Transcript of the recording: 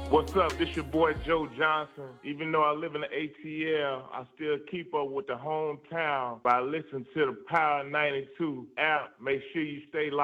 What's up? This your boy Joe Johnson. Even though I live in the ATL, I still keep up with the hometown by listening to the Power 92 app. Make sure you stay locked